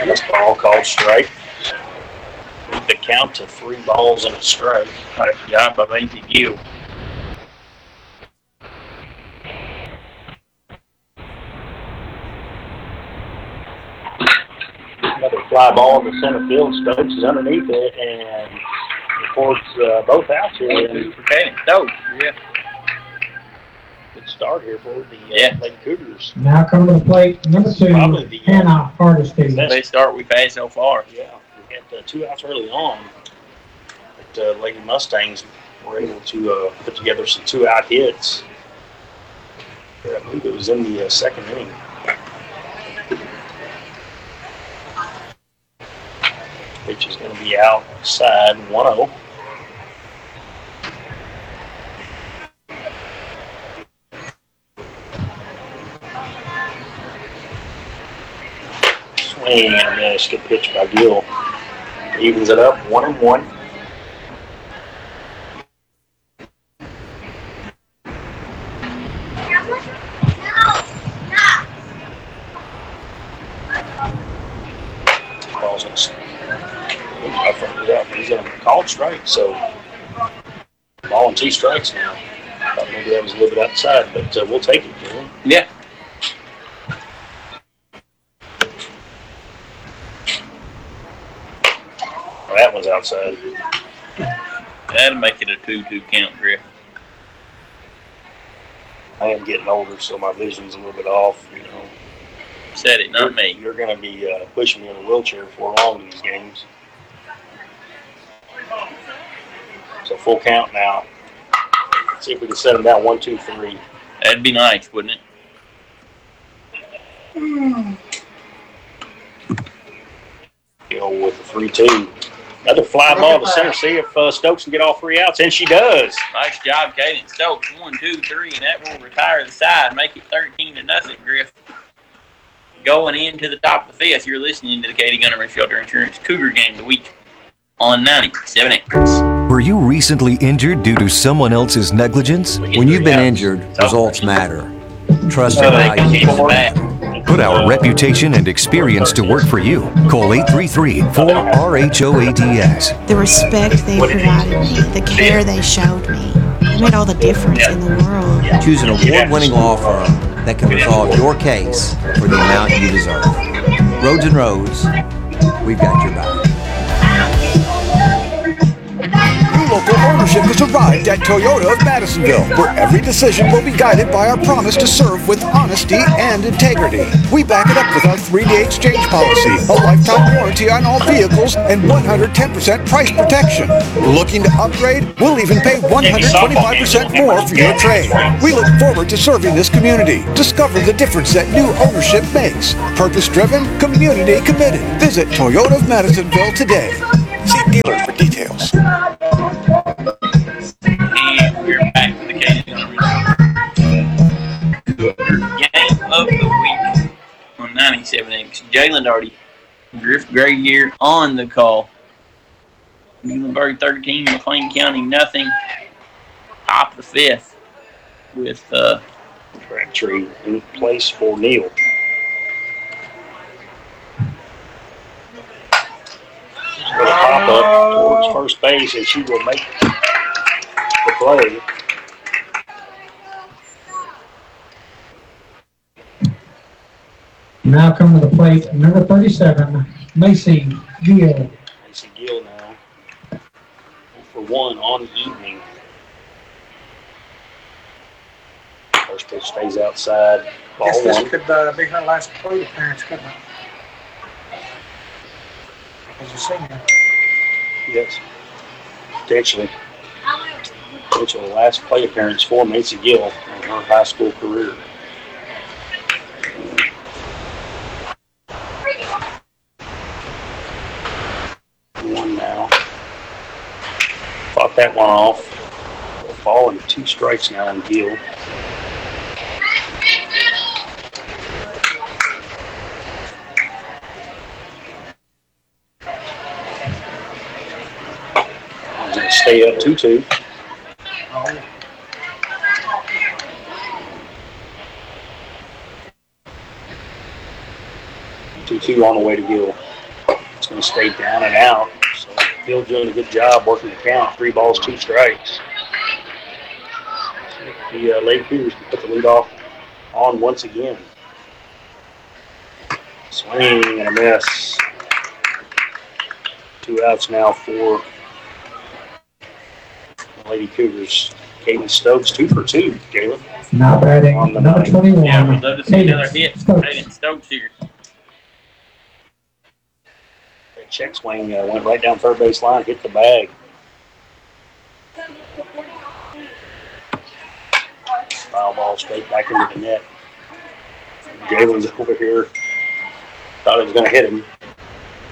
This ball called strike. The count to 3 balls and a strike. Nice job by Macy Gill. Another fly ball to center field. Stokes is underneath it and reports both outs here. 1-2 for Kaden Stokes. Yeah. Good start here for the Lady Cougars. Now coming to the plate, number 2, Hannah Hardesty. Best start we've had so far. Yeah, we had 2 outs early on. But Lady Mustangs were able to put together some 2-out hits. I believe it was in the second inning. Pitch is going to be outside 1-0. Swing and a miss. Good pitch by Gill. Evens it up 1-1. He's a called strike, so ball and 2 strikes now. Thought maybe that was a little bit outside, but we'll take it, Dylan. Yeah. Well, that one's outside. That'll make it a 2-2 count, Griff. I am getting older, so my vision's a little bit off, you know. Said it, not me. You're going to be pushing me in a wheelchair for long in these games. So full count now. Let's see if we can set them down 1, 2, 3. That'd be nice, wouldn't it? Gill with the 3-2. Another fly ball to center. See if Stokes can get all 3 outs, and she does. Nice job, Kaden Stokes. 1, 2, 3, and that will retire the side, make it 13-0, Griff. Going into the top of the 5th, you're listening to the Katie Gunnerman Shelter Insurance Cougar Game of the Week on 97 Acres. Were you recently injured due to someone else's negligence? When you've been injured, results matter. Trust and value. Put our reputation and experience to work for you. Call 833-4RHOADS. The respect they provided me, the care they showed me, it made all the difference in the world. Choose an award-winning law firm that can resolve your case for the amount you deserve. Roads and Roads, we've got your back. Local ownership has arrived at Toyota of Madisonville, where every decision will be guided by our promise to serve with honesty and integrity. We back it up with our 3-day exchange policy, a lifetime warranty on all vehicles, and 110% price protection. Looking to upgrade? We'll even pay 125% more for your trade. We look forward to serving this community. Discover the difference that new ownership makes. Purpose-driven, community-committed. Visit Toyota of Madisonville today. See dealer for details. And we're back to the Katie Game of the Week on 97X. Jalen Darty, Griff Gray here on the call. Muhlenberg 13, McLean County nothing. Top of the 5th with Crabtree in place for Neal. She's going to pop up towards first base, and she will make the play. Now coming to the plate, number 37, Macy Gill. Macy Gill now for 1 on the evening. First pitch stays outside. Ball Guess this 1. could be her last plate appearance, couldn't it? As a senior. Yes. Potentially. Potentially the last plate appearance for Macy Gill in her high school career. One now. Fought that one off. Ball and 2 strikes now on Gill. Stay up 2-2. Oh. 2-2 on the way to Gill. going to stay down and out. So Phil's doing a good job working the count. 3 balls, 2 strikes. The Lady Cougars can put the lead off on once again. Swing and a miss. 2 outs now for the Lady Cougars. Caden Stokes 2 for 2, Jalen. Now batting On the number nine. 21. Yeah, we'd love to see another hit. Stokes. Hayden Stokes here. That check swing went right down third base line, hit the bag. Foul ball straight back into the net. Jalen's over here. Thought it was going to hit him.